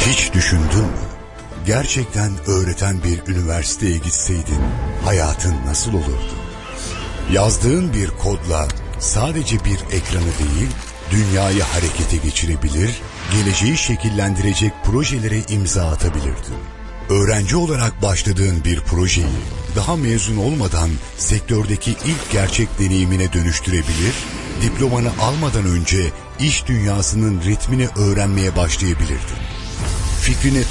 Hiç düşündün mü? Gerçekten öğreten bir üniversiteye gitseydin hayatın nasıl olurdu? Yazdığın bir kodla sadece bir ekranı değil, dünyayı harekete geçirebilir, geleceği şekillendirecek projelere imza atabilirdin. Öğrenci olarak başladığın bir projeyi daha mezun olmadan sektördeki ilk gerçek deneyimine dönüştürebilir, diplomanı almadan önce iş dünyasının ritmini öğrenmeye başlayabilirdin. Fikrine